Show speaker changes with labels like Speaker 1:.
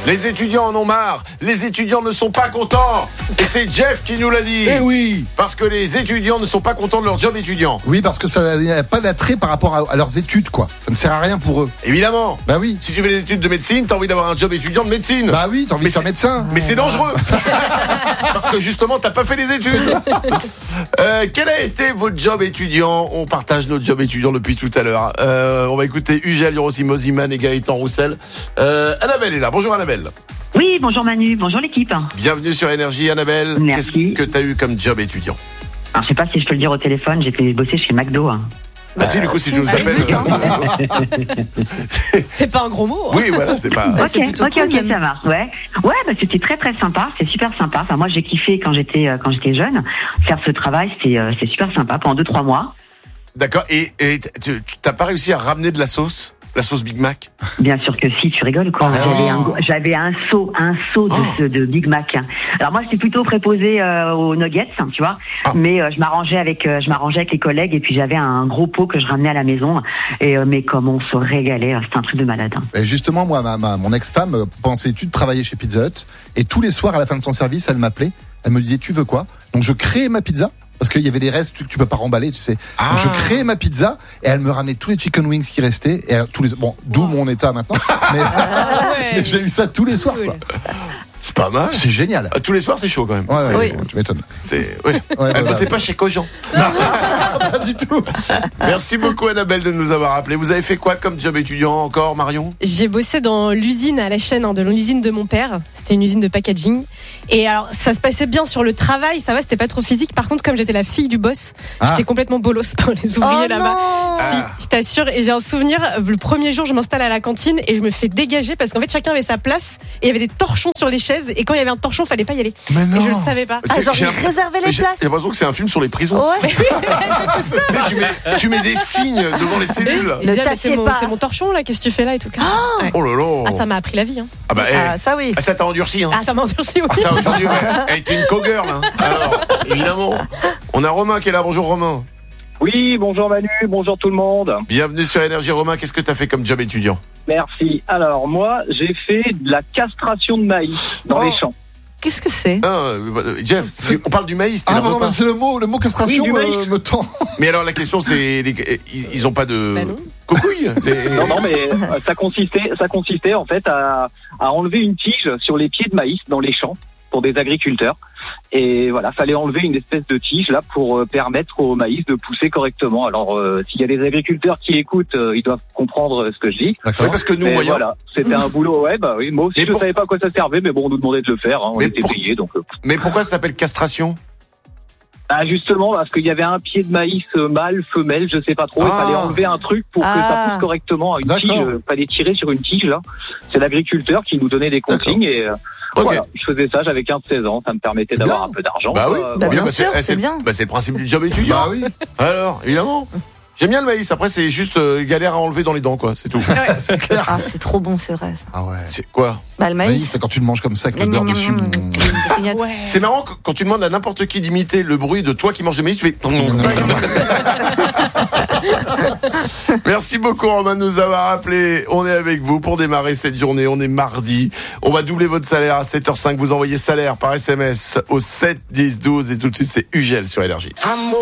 Speaker 1: Les étudiants en ont marre. Les étudiants ne sont pas contents. Et c'est Jeff qui nous l'a dit.
Speaker 2: Eh oui.
Speaker 1: Parce que les étudiants ne sont pas contents de leur job étudiant.
Speaker 2: Oui, parce que ça n'a pas d'attrait par rapport à leurs études, quoi. Ça ne sert à rien pour eux.
Speaker 1: Évidemment.
Speaker 2: Bah oui.
Speaker 1: Si tu fais des études de médecine, t'as envie d'avoir un job étudiant de médecine.
Speaker 2: Bah oui, t'as envie de faire médecin.
Speaker 1: Mais c'est dangereux. Parce que justement, t'as pas fait les études. Quel a été votre job étudiant? On partage notre job étudiant depuis tout à l'heure. On va écouter Ugel, Yorosi Moziman et Gaëtan Roussel. Annabelle est là. Bonjour Annabelle.
Speaker 3: Oui, bonjour Manu, bonjour l'équipe.
Speaker 1: Bienvenue sur Énergie, Annabelle.
Speaker 3: Merci.
Speaker 1: Qu'est-ce que t'as eu comme job étudiant?
Speaker 3: Alors, je sais pas si je peux le dire au téléphone, j'étais bossé chez McDo.
Speaker 1: Ah si, du coup, si tu nous appelles.
Speaker 4: C'est pas un gros mot.
Speaker 1: Oui, voilà, c'est pas.
Speaker 3: Ok, ça marche. Ouais, bah, c'était très très sympa, c'est super sympa. Enfin, moi, j'ai kiffé quand j'étais jeune. Faire ce travail, c'est super sympa pendant 2-3 mois.
Speaker 1: D'accord. Et tu t'as pas réussi à ramener de la sauce? La sauce Big Mac?
Speaker 3: Bien sûr que si, tu rigoles quoi. J'avais un seau de Big Mac. Alors moi, j'étais plutôt préposée aux nuggets, tu vois. Mais je m'arrangeais avec les collègues et puis j'avais un gros pot que je ramenais à la maison. Et mais comme on se régalait, c'était un truc de malade.
Speaker 2: Et justement, moi, mon ex-femme, pendant ses études, travaillait chez Pizza Hut. Et tous les soirs, à la fin de son service, elle m'appelait. Elle me disait, tu veux quoi? Donc je créais ma pizza. Parce qu'il y avait des restes que tu peux pas remballer, tu sais. Donc je créais ma pizza et elle me ramenait tous les chicken wings qui restaient. Et d'où mon état maintenant. Mais j'ai eu ça tous les soirs, quoi.
Speaker 1: C'est pas mal.
Speaker 2: C'est génial.
Speaker 1: Tous les soirs, c'est chaud quand même.
Speaker 2: Ouais, tu m'étonnes.
Speaker 1: Elle bossait pas chez Cogent.
Speaker 2: Non, pas du tout.
Speaker 1: Merci beaucoup Annabelle de nous avoir appelé. Vous avez fait quoi comme job étudiant encore, Marion?
Speaker 4: J'ai bossé dans l'usine à la chaîne, de l'usine de mon père. C'était une usine de packaging. Et alors, ça se passait bien sur le travail, ça va, c'était pas trop physique. Par contre, comme j'étais la fille du boss, j'étais complètement bolos par les ouvriers là-bas. Si, je t'assure. Et j'ai un souvenir, le premier jour, je m'installe à la cantine et je me fais dégager parce qu'en fait, chacun avait sa place et il y avait des torchons sur les chaises. Et quand il y avait un torchon, fallait pas y aller.
Speaker 2: Mais non.
Speaker 4: Et je le savais pas.
Speaker 5: Genre, ils réservaient les places.
Speaker 1: J'ai l'impression que c'est un film sur les prisons.
Speaker 5: Ouais.
Speaker 1: Tu mets des signes devant les cellules.
Speaker 4: Il disait, c'est mon torchon là, qu'est-ce que tu fais là et tout. Ouais.
Speaker 1: Oh là là.
Speaker 4: Ah, ça m'a appris la vie.
Speaker 5: Ça oui.
Speaker 1: Ça t'a endurci, hein.
Speaker 4: Ah, ça m'a endurci, oui.
Speaker 1: Ça aujourd'hui, elle était une co-girl, hein. Alors, évidemment. On a Romain qui est là. Bonjour Romain.
Speaker 6: Oui, bonjour Manu, bonjour tout le monde.
Speaker 1: Bienvenue sur Énergie. Romain, qu'est-ce que t'as fait comme job étudiant?
Speaker 6: Merci. Alors moi, j'ai fait de la castration de maïs dans les champs.
Speaker 5: Qu'est-ce que c'est?
Speaker 1: Jeff, on parle du maïs.
Speaker 2: Non, c'est le mot castration me tend.
Speaker 1: Mais alors la question c'est, ils ont pas de cocouilles.
Speaker 6: Non, mais ça consistait en fait à enlever une tige sur les pieds de maïs dans les champs pour des agriculteurs. Et voilà, fallait enlever une espèce de tige là pour permettre au maïs de pousser correctement. Alors s'il y a des agriculteurs qui écoutent, ils doivent comprendre ce que je dis.
Speaker 1: D'accord. Oui, parce que nous,
Speaker 6: voilà, c'était un boulot. Ouais, bah oui. Moi aussi, je savais pas à quoi ça servait, mais bon, on nous demandait de le faire. On était payés, donc.
Speaker 1: Mais pourquoi ça s'appelle castration?
Speaker 6: Ah justement parce qu'il y avait un pied de maïs mâle, femelle, je sais pas trop. Il fallait enlever un truc pour que ça pousse correctement. Une tige, fallait tirer sur une tige là. C'est l'agriculteur qui nous donnait des consignes et. Voilà, je faisais ça, j'avais 15-16 ans, ça me permettait d'avoir un peu d'argent.
Speaker 1: Bah oui,
Speaker 5: bien sûr, c'est bien.
Speaker 1: C'est le principe du job étudiant.
Speaker 2: Bah oui.
Speaker 1: Alors, évidemment. J'aime bien le maïs, après c'est juste galère à enlever dans les dents, quoi, c'est tout.
Speaker 2: C'est clair.
Speaker 5: Ah, c'est trop bon, c'est vrai. Ça.
Speaker 2: Ah ouais.
Speaker 1: C'est quoi?
Speaker 5: Bah, le maïs.
Speaker 2: C'est quand tu le manges comme ça, avec l'odeur dessus.
Speaker 4: Ouais.
Speaker 1: C'est marrant quand tu demandes à n'importe qui d'imiter le bruit de toi qui manges du maïs, tu fais. Merci beaucoup Romain de nous avoir appelé. On est avec vous pour démarrer cette journée. On est mardi. On va doubler votre salaire à 7h05. Vous envoyez salaire par SMS au 7 10 12 et tout de suite c'est Ugel sur Énergie.